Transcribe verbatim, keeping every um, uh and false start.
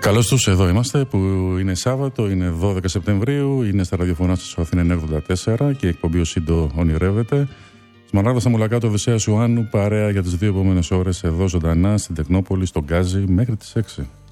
Καλώς τους, εδώ είμαστε που είναι Σάββατο, είναι δώδεκα Σεπτεμβρίου, είναι στα ραδιοφωνά σας ο Αθήνα ογδόντα τέσσερα και η εκπομπή ο Σύντο ονειρεύεται. Σμαράγδα στα μουλακά του Οδυσσέας Ιωάννου, παρέα για τις δύο επόμενες ώρες εδώ ζωντανά στην Τεκνόπολη, στον Γκάζι, μέχρι τις έξι.